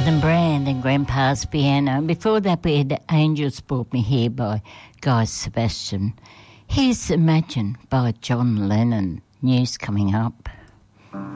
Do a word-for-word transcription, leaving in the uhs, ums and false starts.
Adam Brand and Grandpa's Piano. Before that, we had Angels Brought Me Here by Guy Sebastian. Here's Imagine by John Lennon. News coming up.